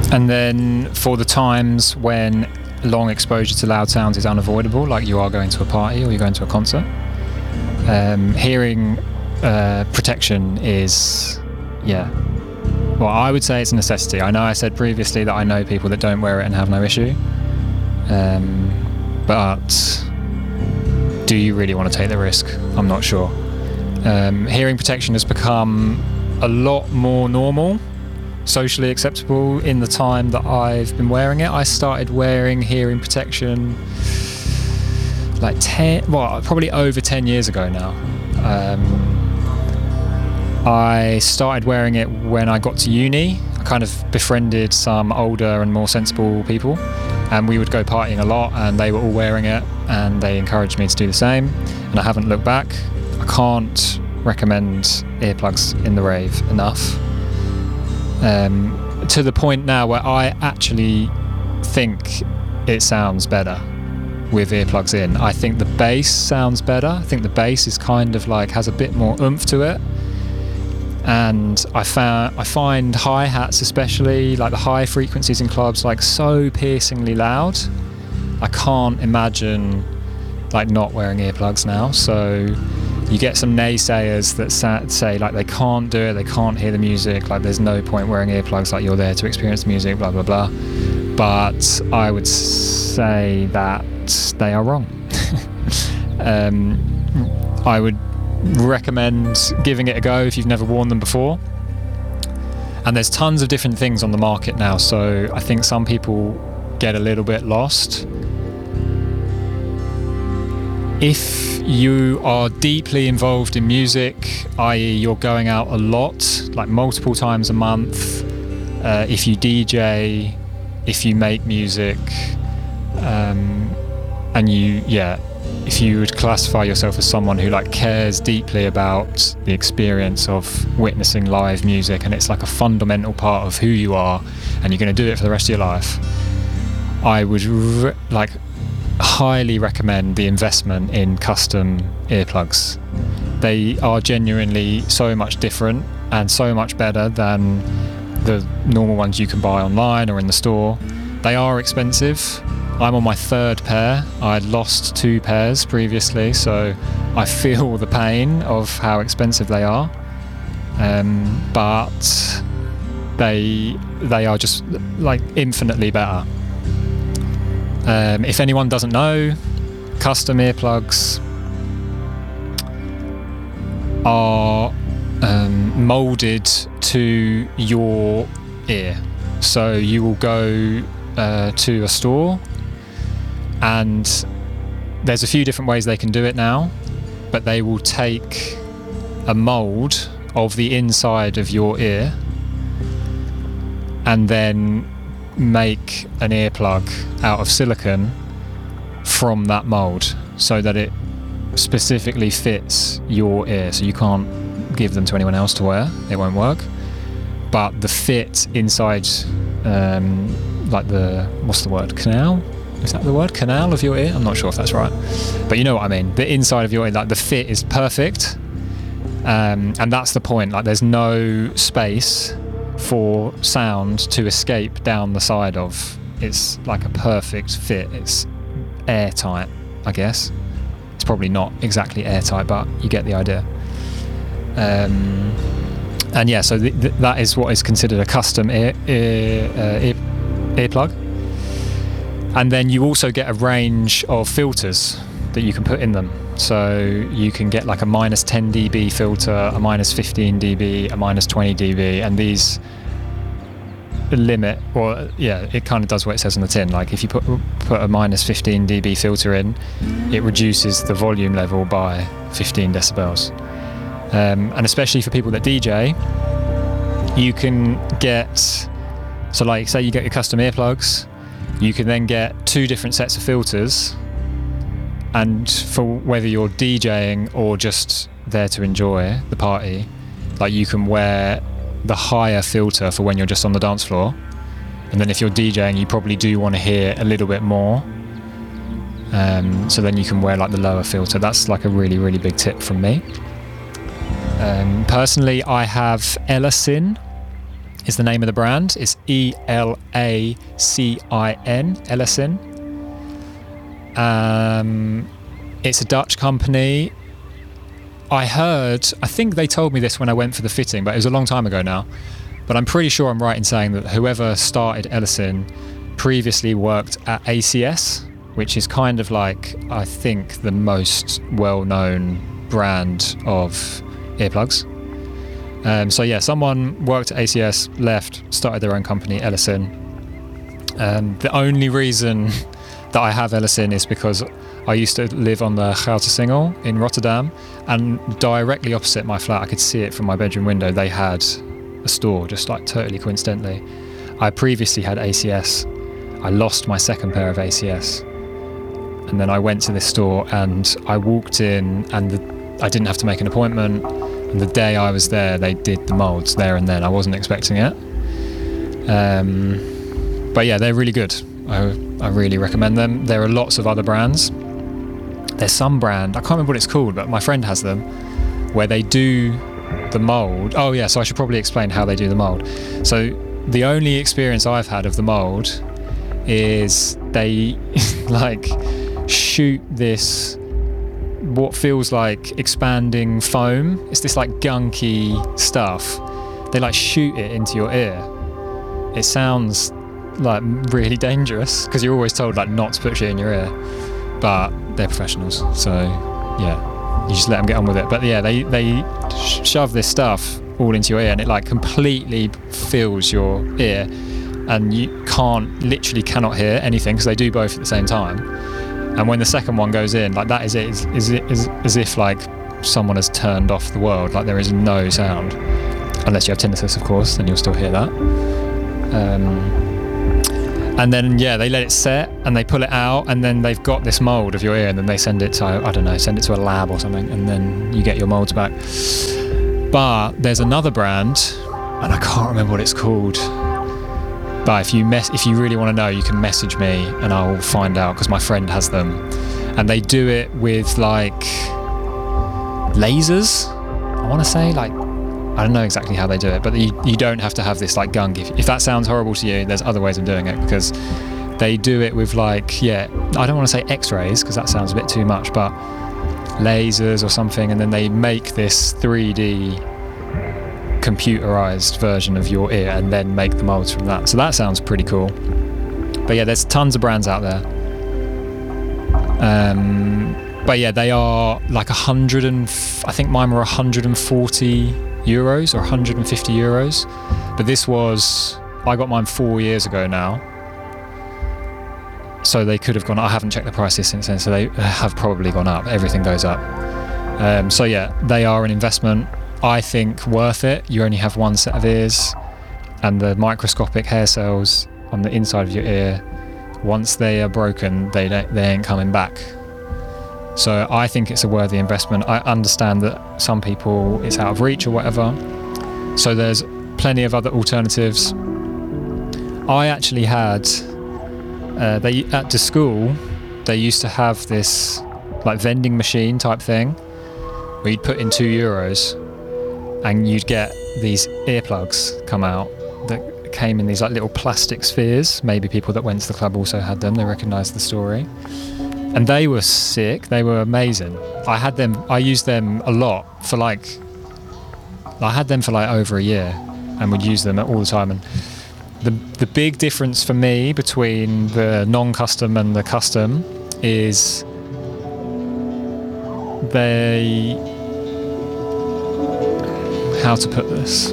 And then for the times when long exposure to loud sounds is unavoidable, like you are going to a party or you're going to a concert, hearing protection is, well, I would say it's a necessity. I know I said previously that I know people that don't wear it and have no issue, but do you really want to take the risk? I'm not sure. Hearing protection has become a lot more normal, socially acceptable in the time that I've been wearing it. I started wearing hearing protection like probably over 10 years ago now. I started wearing it when I got to uni. I kind of befriended some older and more sensible people, and we would go partying a lot, and they were all wearing it, and they encouraged me to do the same, and I haven't looked back. I can't recommend earplugs in the rave enough, to the point now where I actually think it sounds better with earplugs in. I think the bass sounds better. I think the bass is kind of like has a bit more oomph to it, and I find hi-hats, especially like the high frequencies in clubs, like so piercingly loud. I can't imagine like not wearing earplugs now. So you get some naysayers that say like they can't do it, they can't hear the music, like there's no point wearing earplugs, like you're there to experience the music, blah blah blah. But I would say that they are wrong. I would recommend giving it a go if you've never worn them before. And there's tons of different things on the market now, so I think some people get a little bit lost. If you are deeply involved in music, i.e. you're going out a lot, like multiple times a month, if you DJ, if you make music, and if you would classify yourself as someone who like cares deeply about the experience of witnessing live music, and it's like a fundamental part of who you are, and you're going to do it for the rest of your life, I would highly recommend the investment in custom earplugs. They are genuinely so much different and so much better than the normal ones you can buy online or in the store. They are expensive. I'm on my third pair. I lost 2 pairs previously, so I feel the pain of how expensive they are. But they are just like infinitely better. If anyone doesn't know, custom earplugs are molded to your ear. So you will go to a store, and there's a few different ways they can do it now, but they will take a mold of the inside of your ear and then make an earplug out of silicone from that mold so that it specifically fits your ear. So you can't give them to anyone else to wear, it won't work. But the fit inside, like the, what's the word, canal? Is that the word? Canal of your ear? I'm not sure if that's right. But you know what I mean. The inside of your ear, like the fit is perfect. And that's the point. Like there's no space for sound to escape down the side of. It's like a perfect fit. It's airtight, I guess. It's probably not exactly airtight, but you get the idea. And yeah, so that is what is considered a custom earplug. And then you also get a range of filters that you can put in them. So you can get like a minus 10 dB filter, a minus 15 dB, a minus 20 dB, and these limit, or yeah, it kind of does what it says on the tin. Like if you put a minus 15 dB filter in, it reduces the volume level by 15 decibels. And especially for people that DJ, you can get, so like say you get your custom earplugs, you can then get 2 different sets of filters, and for whether you're DJing or just there to enjoy the party, like you can wear the higher filter for when you're just on the dance floor, and then if you're DJing you probably do want to hear a little bit more, so then you can wear like the lower filter. That's like a really, really big tip from me. Personally, I have Ellison is the name of the brand. It's Elacin, Elacin. It's a Dutch company. I think they told me this when I went for the fitting, but it was a long time ago now. But I'm pretty sure I'm right in saying that whoever started Elacin previously worked at ACS, which is kind of like, I think, the most well-known brand of earplugs. So yeah, someone worked at ACS, left, started their own company, Elacin. The only reason that I have Elacin is because I used to live on the Goutersingel in Rotterdam, and directly opposite my flat, I could see it from my bedroom window, they had a store, just like totally coincidentally. I previously had ACS. I lost my second pair of ACS, and then I went to this store and I walked in, and I didn't have to make an appointment, and the day I was there they did the molds there and then. I wasn't expecting it, but yeah, they're really good. I really recommend them. There are lots of other brands. There's some brand, I can't remember what it's called, but my friend has them, where they do the mold. Oh yeah, so I should probably explain how they do the mold. So the only experience I've had of the mold is they like shoot this, what feels like expanding foam. It's this like gunky stuff. They like shoot it into your ear. It sounds like really dangerous because you're always told like not to put shit in your ear, but they're professionals, so yeah, you just let them get on with it. But yeah, they shove this stuff all into your ear, and it like completely fills your ear, and you literally cannot hear anything because they do both at the same time. And when the second one goes in, like that is as if like someone has turned off the world. Like there is no sound, unless you have tinnitus, of course, then you'll still hear that. And then yeah, they let it set and they pull it out, and then they've got this mold of your ear, and then they send it to, I don't know, send it to a lab or something, and then you get your molds back. But there's another brand, and I can't remember what it's called. But if you really want to know, you can message me and I'll find out, because my friend has them, and they do it with like lasers. I want to say, like, I don't know exactly how they do it, but you don't have to have this like gunk. If that sounds horrible to you, there's other ways of doing it, because they do it with like, yeah, I don't want to say x-rays because that sounds a bit too much, but lasers or something, and then they make this 3D computerized version of your ear and then make the molds from that. So that sounds pretty cool. But yeah, there's tons of brands out there. But yeah, they are like I think mine were 140 euros or 150 euros. But I got mine 4 years ago now. So they could have gone, I haven't checked the prices since then, so they have probably gone up. Everything goes up. So yeah, they are an investment. I think worth it. You only have one set of ears, and the microscopic hair cells on the inside of your ear, once they are broken, they ain't coming back. So I think it's a worthy investment. I understand that some people it's out of reach or whatever, so there's plenty of other alternatives. I actually had at the school they used to have this like vending machine type thing where you'd put in €2 and you'd get these earplugs come out that came in these like little plastic spheres. Maybe people that went to the club also had them, they recognised the story. And they were sick, they were amazing. I used them a lot I had them for like over a year and would use them all the time. And the big difference for me between the non-custom and the custom is how to put this?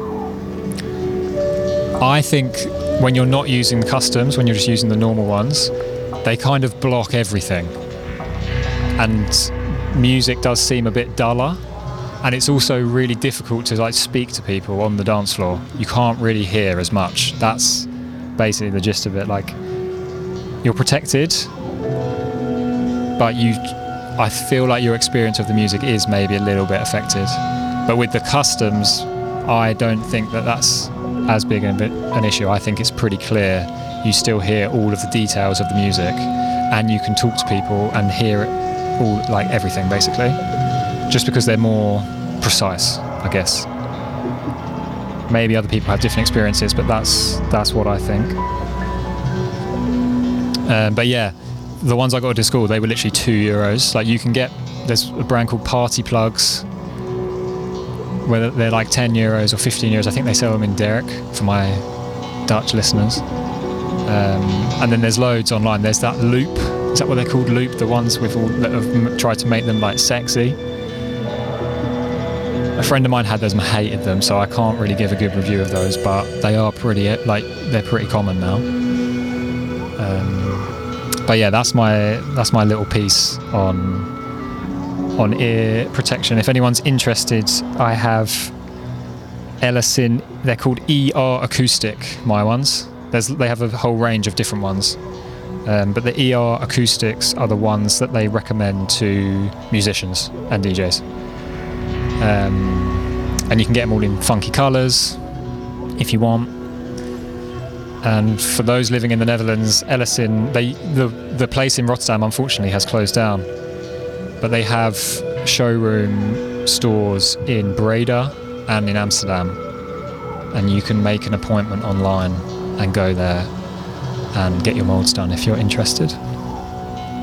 I think when you're not using the customs, when you're just using the normal ones, they kind of block everything. And music does seem a bit duller. And it's also really difficult to like speak to people on the dance floor. You can't really hear as much. That's basically the gist of it. Like, you're protected, but I feel like your experience of the music is maybe a little bit affected. But with the customs, I don't think that that's as big an issue. I think it's pretty clear. You still hear all of the details of the music, and you can talk to people and hear it all, like everything basically, just because they're more precise, I guess. Maybe other people have different experiences, but that's what I think. But yeah, the ones I got at school, they were literally €2. Like, you can get, there's a brand called Party Plugs, where they're like €10 or €15. I think they sell them in Derek, for my Dutch listeners. And then there's loads online. There's that Loop. Is that what they're called? Loop, the ones with all that have tried to make them like sexy. A friend of mine had those and hated them, so I can't really give a good review of those, but they are pretty, like, they're pretty common now. But yeah, that's my little piece on ear protection. If anyone's interested, I have Ellison. They're called ER Acoustic, my ones. They have a whole range of different ones, but the ER Acoustics are the ones that they recommend to musicians and DJs. And you can get them all in funky colours if you want. And for those living in the Netherlands, Ellison, the place in Rotterdam unfortunately has closed down, but they have showroom stores in Breda and in Amsterdam, and you can make an appointment online and go there and get your molds done if you're interested.